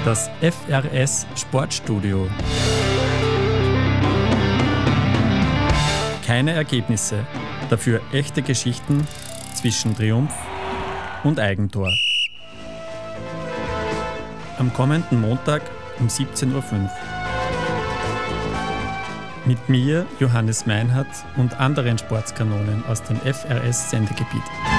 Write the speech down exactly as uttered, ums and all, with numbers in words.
Das F R S Sportstudio. Keine Ergebnisse, dafür echte Geschichten zwischen Triumph und Eigentor. Am kommenden Montag um siebzehn Uhr fünf. Mit mir, Johannes Meinhardt, und anderen Sportskanonen aus dem F R S-Sendegebiet.